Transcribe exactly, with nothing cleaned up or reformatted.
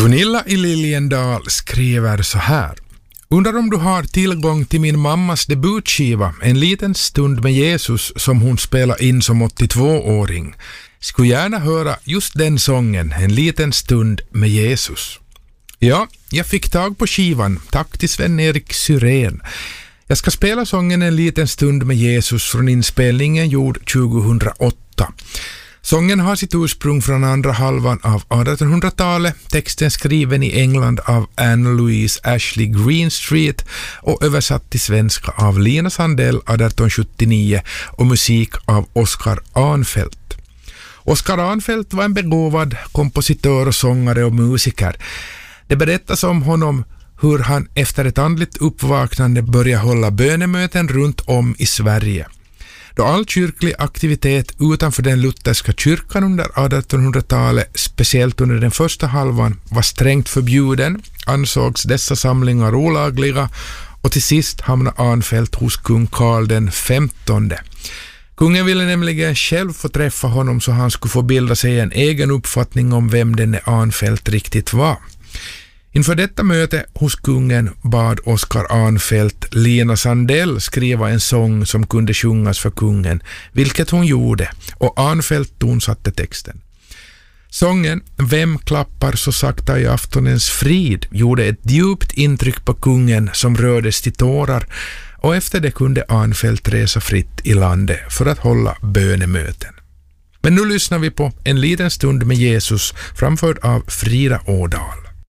Gunilla i Liljendal skriver så här. Undrar om du har tillgång till min mammas debutskiva En liten stund med Jesus som hon spelar in som åttiotvååring. Skulle gärna höra just den sången, En liten stund med Jesus. Ja, jag fick tag på skivan. Tack till Sven-Erik Syrén. Jag ska spela sången En liten stund med Jesus från inspelningen gjord tjugohundraåtta. Sången har sitt ursprung från andra halvan av artonhundratalet, texten skriven i England av Anne-Louise Ashley Greenstreet och översatt till svenska av Lina Sandell arton sjuttionio och musik av Oskar Arnfeldt. Oskar Arnfeldt var en begåvad kompositör och sångare och musiker. Det berättas om honom hur han efter ett andligt uppvaknande började hålla bönemöten runt om i Sverige. Då all kyrklig aktivitet utanför den lutherska kyrkan under artonhundratalet, speciellt under den första halvan, var strängt förbjuden, ansågs dessa samlingar olagliga och till sist hamnade Arnfeldt hos kung Karl den femtonde. Kungen ville nämligen själv få träffa honom så han skulle få bilda sig en egen uppfattning om vem denne Arnfeldt riktigt var. Inför detta möte hos kungen bad Oskar Arnfeldt Lina Sandell skriva en sång som kunde sjungas för kungen, vilket hon gjorde, och Arnfeldt tonsatte texten. Sången Vem klappar så sakta i aftonens frid gjorde ett djupt intryck på kungen som rördes till tårar, och efter det kunde Arnfeldt resa fritt i landet för att hålla bönemöten. Men nu lyssnar vi på En liten stund med Jesus framförd av Frida Ådahl.